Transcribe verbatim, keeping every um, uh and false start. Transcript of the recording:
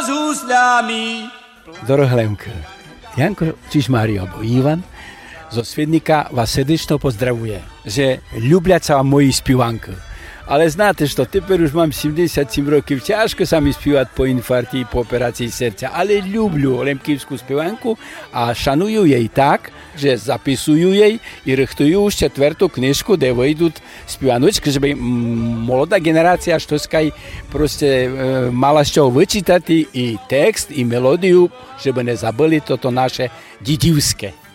s úsľami. Dorohlemka, Janko Čižmári alebo Ivan zo Sviednika vás srdечно pozdravuje, že ľubľaca moji spievanky. Ale znáte, že teper už mám sedemdesiatsedem rokov, ťažko sa mi spievať po infarkte, po operácii srdca, ale ľúbľu lemkivskú spievanku a šanujú jej tak, že zapisujú jej i rechtujú už četvrtú knižku, kde vyjdú spievanučky, že by mladá generácia štoskaj proste e, mala z čoho vyčítať i text, i melódiu, že by nezabili toto naše didivské.